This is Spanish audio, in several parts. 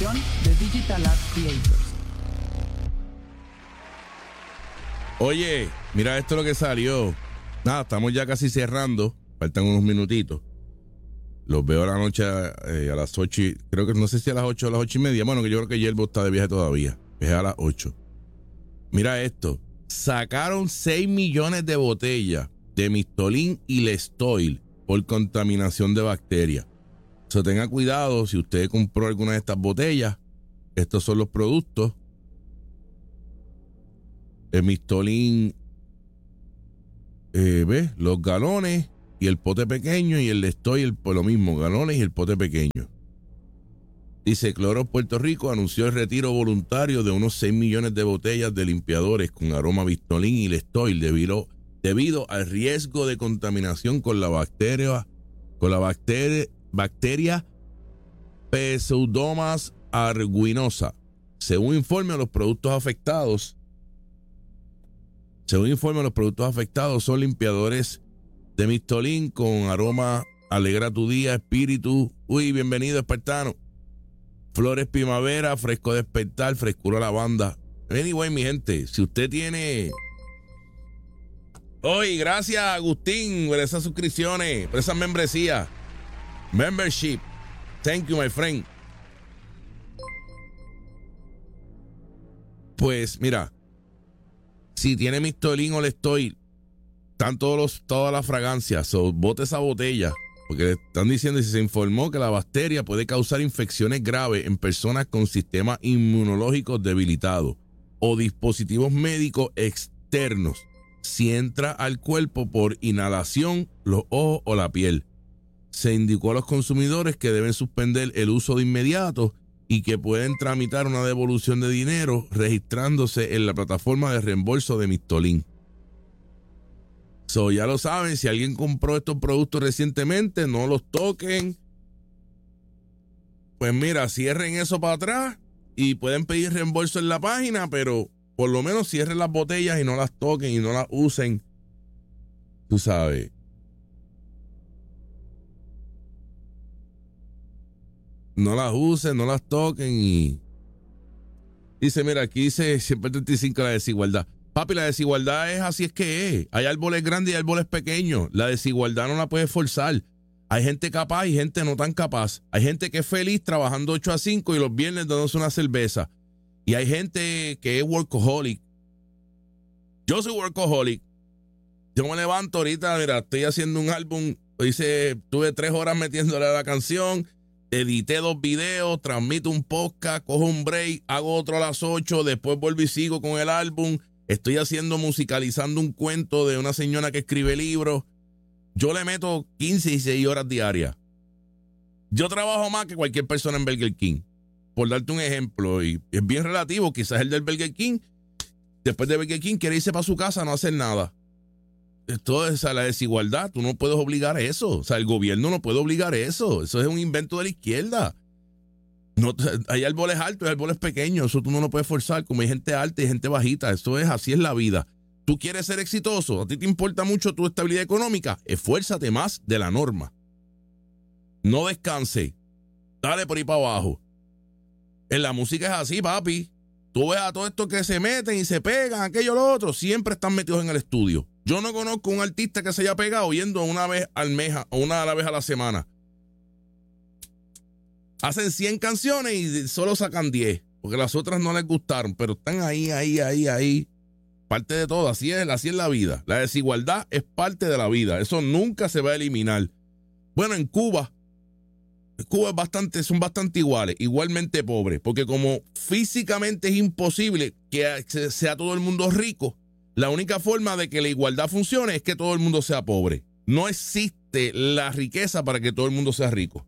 producción de Digital Art Creators. Oye, mira esto lo que salió. Nada, estamos ya casi cerrando. Faltan unos minutitos. Los veo a la noche a las 8. Creo que no sé si a las 8 o a las 8:30. Bueno, que yo creo que Yerbo está de viaje todavía. Es a las 8. Mira esto. Sacaron 6 millones de botellas de Mistolín y Lestoil por contaminación de bacterias. So, tenga cuidado si usted compró alguna de estas botellas. Estos son los productos. El Mistolín, ¿ves? Los galones y el pote pequeño, y el Lestoil por lo mismo, galones y el pote pequeño. Dice, Clorox Puerto Rico anunció el retiro voluntario de unos 6 millones de botellas de limpiadores con aroma Mistolín y Lestoil debido al riesgo de contaminación con la bacteria Pseudomonas aeruginosa. Según informe a los productos afectados, son limpiadores de Mistolín con aroma Alegra tu día, espíritu. Uy, bienvenido, espartano. Flores primavera, fresco despertar, frescura lavanda. Anyway, mi gente, si usted tiene... Oye, gracias, Agustín, por esas suscripciones, por esas membresías. Membership. Thank you, my friend. Pues, mira, si tiene Mistolín o Lestoil, están todas las fragancias. Bote esa botella. Porque le están diciendo, si se informó que la bacteria puede causar infecciones graves en personas con sistemas inmunológicos debilitados o dispositivos médicos externos si entra al cuerpo por inhalación, los ojos o la piel. Se indicó a los consumidores que deben suspender el uso de inmediato y que pueden tramitar una devolución de dinero registrándose en la plataforma de reembolso de Mistolín. Ya lo saben, si alguien compró estos productos recientemente, no los toquen. Pues mira, cierren eso para atrás y pueden pedir reembolso en la página, pero por lo menos cierren las botellas y no las toquen y no las usen. Tú sabes. No las usen, no las toquen y... Dice, mira, aquí dice 135 la desigualdad. Papi, la desigualdad es así, es que es. Hay árboles grandes y árboles pequeños. La desigualdad no la puedes forzar. Hay gente capaz y gente no tan capaz. Hay gente que es feliz trabajando 8 a 5 y los viernes dándose una cerveza. Y hay gente que es workaholic. Yo soy workaholic. Yo me levanto ahorita, mira, estoy haciendo un álbum. Tuve 3 horas metiéndole a la canción. Edité 2 videos, transmito un podcast, cojo un break, hago otro a las 8, después vuelvo y sigo con el álbum. Estoy musicalizando un cuento de una señora que escribe libros. Yo le meto 15 y 16 horas diarias. Yo trabajo más que cualquier persona en Burger King. Por darte un ejemplo, y es bien relativo, quizás el del Burger King, después de Burger King, quiere irse para su casa a no hacer nada. Esto es la desigualdad. Tú no puedes obligar a eso. O sea, el gobierno no puede obligar eso. Eso es un invento de la izquierda. No, hay árboles altos y árboles pequeños. Eso tú no lo puedes forzar. Como hay gente alta y gente bajita. Eso es, así es la vida. Tú quieres ser exitoso. A ti te importa mucho tu estabilidad económica. Esfuérzate más de la norma. No descanse. Dale por ahí para abajo. En la música es así, papi. Tú ves a todos estos que se meten y se pegan, aquello, lo otro. Siempre están metidos en el estudio. Yo no conozco un artista que se haya pegado yendo una vez al mes o una a la vez a la semana. Hacen 100 canciones y solo sacan 10, porque las otras no les gustaron, pero están ahí. Parte de todo, así es la vida. La desigualdad es parte de la vida, eso nunca se va a eliminar. Bueno, en Cuba son bastante iguales, igualmente pobres, porque como físicamente es imposible que sea todo el mundo rico, la única forma de que la igualdad funcione es que todo el mundo sea pobre. No existe la riqueza para que todo el mundo sea rico.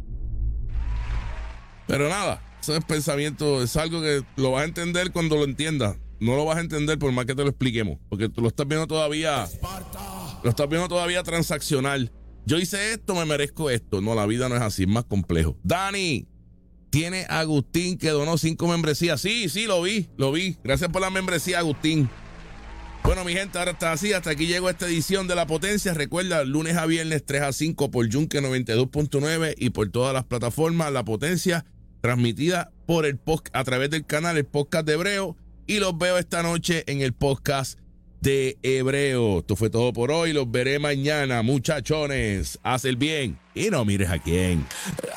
Pero nada, eso es pensamiento, es algo que lo vas a entender cuando lo entiendas. No lo vas a entender por más que te lo expliquemos, porque tú lo estás viendo todavía transaccional. Yo hice esto, me merezco esto. No, la vida no es así, es más complejo. Dani, tiene Agustín que donó 5 membresías. Sí, lo vi. Gracias por la membresía, Agustín. Bueno, mi gente, ahora está así. Hasta aquí llegó esta edición de La Potencia. Recuerda, lunes a viernes 3 a 5 por Yunque 92.9 y por todas las plataformas. La Potencia, transmitida por a través del canal, el podcast de Hebreo, y los veo esta noche en el podcast de Hebreo. Esto fue todo por hoy. Los veré mañana, muchachones. Haz el bien y no mires a quién.